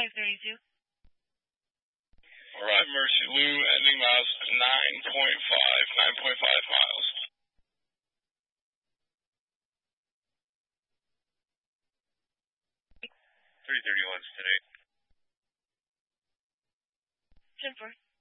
532. Alright, Mercy Lou, ending miles 9.5 miles. 331's today. 10-4.